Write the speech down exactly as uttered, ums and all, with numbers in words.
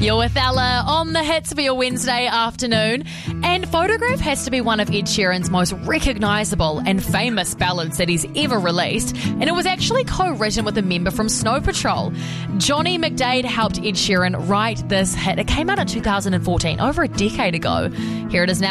You're with Ella on the hits for your Wednesday afternoon. And Photograph has to be one of Ed Sheeran's most recognisable and famous ballads that he's ever released. And it was actually co-written with a member from Snow Patrol. Johnny McDade helped Ed Sheeran write this hit. It came out in two thousand fourteen, over a decade ago. Here it is now.